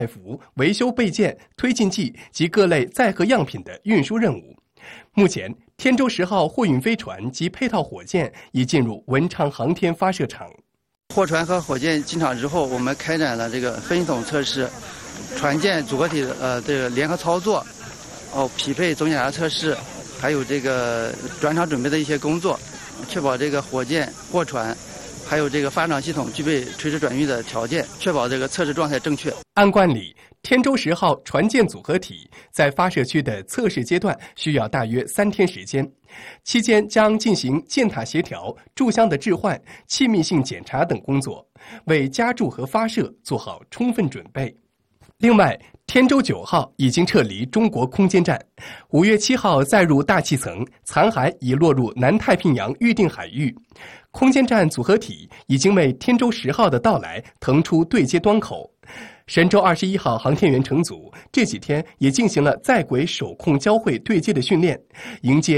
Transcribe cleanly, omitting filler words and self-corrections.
服、维修备件、推进剂及各类载荷样品的运输任务。目前，天舟10号货运飞船及配套火箭已进入文昌航天发射场。 货船和火箭进场之后，我们开展了这个分系统测试、船舰组合体这个联合操作，匹配总检查测试，还有这个转场准备的一些工作，确保这个火箭、货船还有这个发射场系统具备垂直转运的条件，确保这个测试状态正确。 按惯例，天舟10号船舰组合体在发射区的测试阶段需要大约3天时间，期间将进行舰塔协调、贮箱的置换、气密性检查等工作，为加注和发射做好充分准备。另外，天舟9号已经撤离中国空间站，5月7号载入大气层，残骸已落入南太平洋预定海域。空间站组合体已经为天舟10号的到来腾出对接端口。神舟21号航天员乘组这几天也进行了在轨手控交会对接的训练，迎接